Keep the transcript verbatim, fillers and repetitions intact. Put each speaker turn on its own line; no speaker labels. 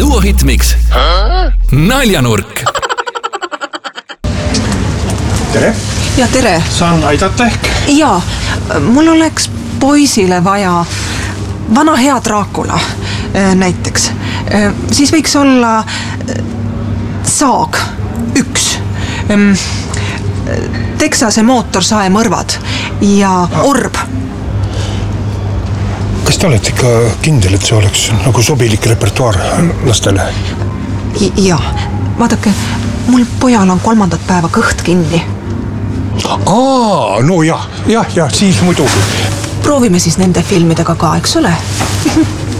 Duo Hitmix Naljanurk.
Tere!
Ja tere!
Saan aidata ehk?
Jaa, mul oleks poisile vaja vana hea Draakula näiteks. Siis võiks olla saag, üks, Texase mootorsae mõrvad ja orb.
Kas te olete ikka kindel, et see oleks nagu sobilik repertuaar lastele?
Jaa, vaadake, mul pojal on kolmandat päeva kõht kinni.
Aa, no jah, jah, jah, siis muidugi.
Proovime siis nende filmidega ka, eks ole?